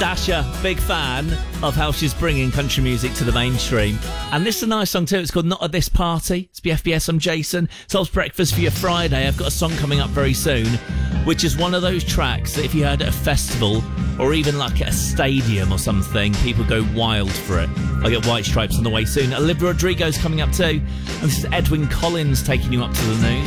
Dasha, big fan of how she's bringing country music to the mainstream. And this is a nice song too. It's called Not At This Party. It's BFBS. I'm Jason. Sol's Breakfast for your Friday. I've got a song coming up very soon, which is one of those tracks that if you heard at a festival or even like at a stadium or something, people go wild for it. I'll get White Stripes on the way soon. Olivia Rodrigo's coming up too. And this is Edwyn Collins taking you up to the news.